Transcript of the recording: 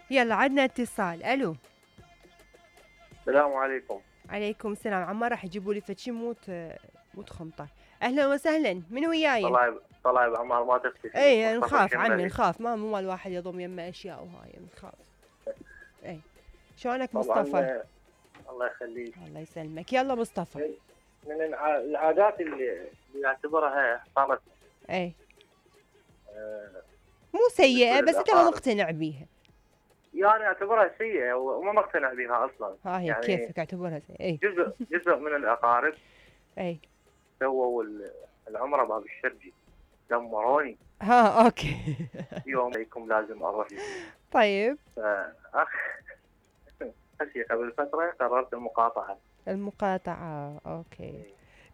يلا عدنا اتصال. الو. السلام عليكم. عليكم السلام. عمار راح يجيبوا لي فتشي موت خمطة. اهلا وسهلا، من وياي؟ طلع بعمار ما تختفي، اي مصطفى نخاف عمي، الشنبلي. نخاف، ما مو الواحد يضم يمه اشياء وهاي نخاف. اي. شلونك طبعا. مصطفى؟ الله يخليك. الله يسلمك. يلا مصطفى. من العادات اللي اعتبرها صارت اي آه، مو بالنسبه سيئة بس انت مو للاقارب، مقتنع بيها. يعني اعتبرها سيئه وما مقتنع بها اصلا. ها هي يعني بكيفك اعتبرها سيئة. اي. جزء من الاقارب اي. سووا العمره باب الشرجي، دمروني. ها اوكي. يوم عليكم لازم اروح. طيب. اخ اخي قبل فتره قررت المقاطعه. المقاطعة اوكي.